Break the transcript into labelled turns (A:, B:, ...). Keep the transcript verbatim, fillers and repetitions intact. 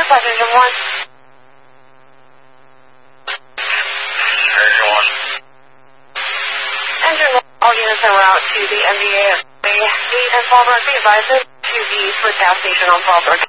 A: Dispatch Engine one.
B: Engine one.
A: Engine one, all units en route to the M D A at the and Fallbrook. Be advised to be for gas station on Fallbrook.